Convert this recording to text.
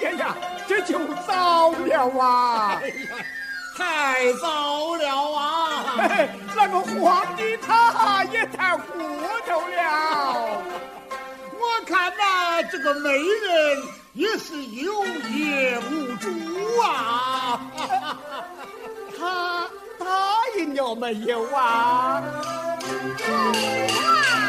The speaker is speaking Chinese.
呀呀，这就糟了啊！ 哎呀，太糟了啊！ 那个皇帝他也太糊涂了。 我看呐，这个媒人也是有业无主啊！ 他答应了没有啊？